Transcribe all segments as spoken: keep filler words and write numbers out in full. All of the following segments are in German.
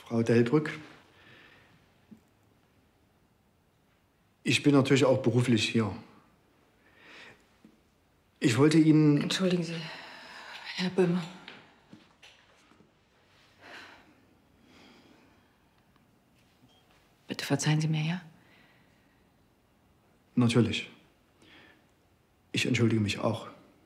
Frau Delbrück, ich bin natürlich auch beruflich hier. Ich wollte Ihnen... Entschuldigen Sie, Herr Böhme. Bitte verzeihen Sie mir, ja? Natürlich. Ich entschuldige mich auch.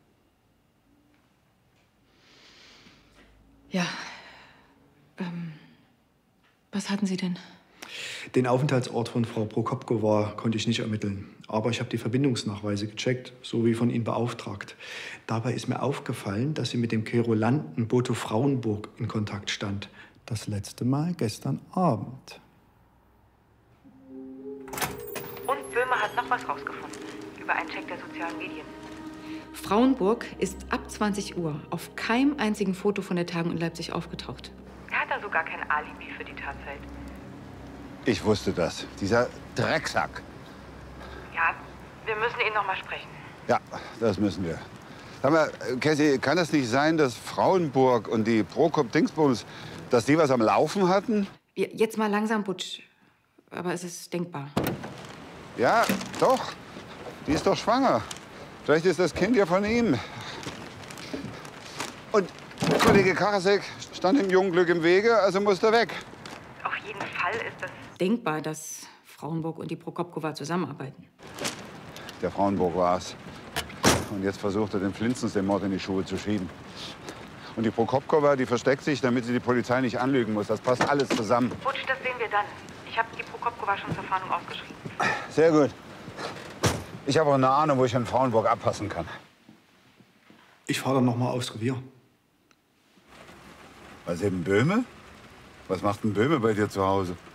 Ja. Ähm, was hatten Sie denn? Den Aufenthaltsort von Frau Prokopkowa konnte ich nicht ermitteln. Aber ich habe die Verbindungsnachweise gecheckt, so wie von Ihnen beauftragt. Dabei ist mir aufgefallen, dass sie mit dem Querulanten Boto Frauenburg in Kontakt stand. Das letzte Mal gestern Abend. Und Böhme hat noch was rausgefunden über einen Check der sozialen Medien. Frauenburg ist ab zwanzig Uhr auf keinem einzigen Foto von der Tagung in Leipzig aufgetaucht. Er hat also gar kein Alibi für die Tatzeit. Ich wusste das. Dieser Drecksack. Ja, wir müssen ihn noch mal sprechen. Ja, das müssen wir. Sag mal, Cassie, kann es nicht sein, dass Frauenburg und die Prokop-Dingsbums, dass die was am Laufen hatten? Ja, jetzt mal langsam, Butsch. Aber es ist denkbar. Ja, doch. Die ist doch schwanger. Vielleicht ist das Kind ja von ihm. Und Kollege Karasek stand dem jungen Glück im Wege, also musste er weg. Auf jeden Fall ist das... Denkbar, dass Frauenburg und die Prokopkowa zusammenarbeiten. Der Frauenburg war's. Und jetzt versucht er, den Flinzens den Mord in die Schuhe zu schieben. Und die Prokopkowa, die versteckt sich, damit sie die Polizei nicht anlügen muss. Das passt alles zusammen. Butsch, das sehen wir dann. Ich habe die Prokopkowa schon zur Fahndung aufgeschrieben. Sehr gut. Ich habe auch eine Ahnung, wo ich in Frauenburg abpassen kann. Ich fahre dann noch mal aufs Revier. Was eben Böhme? Was macht ein Böhme bei dir zu Hause?